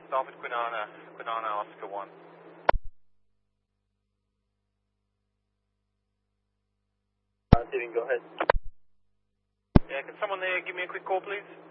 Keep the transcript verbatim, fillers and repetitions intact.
Alpha Quinana, Quinana Oscar one. Uh, Steven, go ahead. Yeah, can someone there give me a quick call, please?